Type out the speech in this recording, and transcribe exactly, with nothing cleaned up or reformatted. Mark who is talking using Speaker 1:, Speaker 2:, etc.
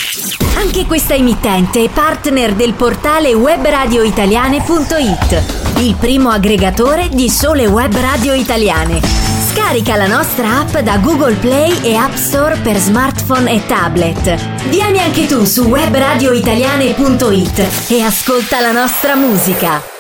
Speaker 1: Anche questa emittente è partner del portale webradioitaliane punto it, il primo aggregatore di sole web radio italiane. Scarica la nostra app da Google Play e App Store per smartphone e tablet. Vieni anche tu su webradioitaliane punto it e ascolta la nostra musica.